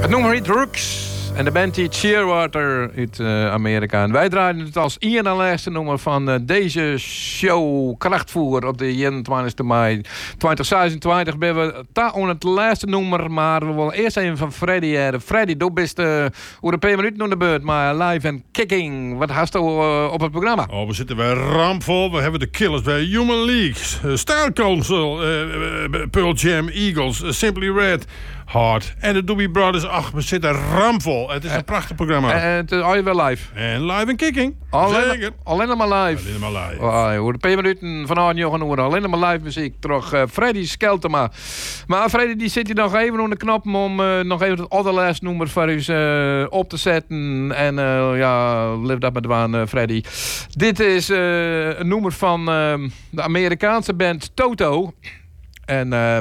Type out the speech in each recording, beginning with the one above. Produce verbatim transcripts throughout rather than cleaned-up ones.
Het nummer heet Rooks. En de band die Cheerwater uit uh, Amerika. En wij draaien het als één en laatste nummer van uh, deze show Krachtvoer op de eenentwintigste mei twintig zesentwintig. Ben we daar aan het laatste nummer, maar we willen eerst even van Freddy. Uh, Freddy, doe best uh, over een paar minuten aan de beurt, maar live en kicking. Wat hast je uh, op het programma? Oh, we zitten bij rampvol. We hebben de Killers bij Human League, uh, Style Council, uh, uh, Pearl Jam, Eagles, uh, Simply Red, Hard en de Doobie Brothers. Ach, we zitten rampvol. Het is een uh, prachtig programma. En uh, het is al wel live. En live en kicking. Alleen, Zeker. Alleen maar live. Alleen maar live. Oh, hoe de paar minuten vanavond nog een uur. Alleen maar live muziek. Terug uh, Freddy Skeltema. Maar Freddy die zit hier nog even aan de knop om uh, nog even het allerlaatste nummer voor u uh, op te zetten. En uh, ja, live dat met waan, uh, Freddy. Dit is uh, een nummer van uh, de Amerikaanse band Toto. En uh,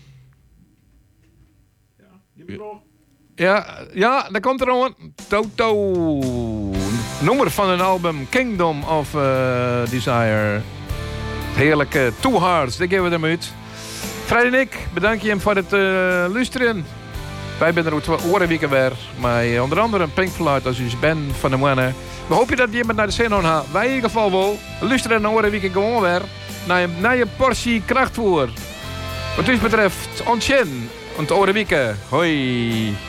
Ja, ja, daar komt er aan. Toto. Nummer van een album Kingdom of uh, Desire. Heerlijke Two Hearts, daar geven we hem uit. Freddy en ik, bedank je hem voor het uh, luisteren. Wij zijn er ook twee orenweken weer. Maar uh, onder andere een Pink Floyd als u Ben van de Mannen. We hopen dat je iemand naar de zin gaat. Wij in ieder geval wel. Luisteren naar orenweken gewoon weer. Naar je, naar je portie krachtvoer. Wat u betreft, ontjen. Und eure Wicke. Hoi.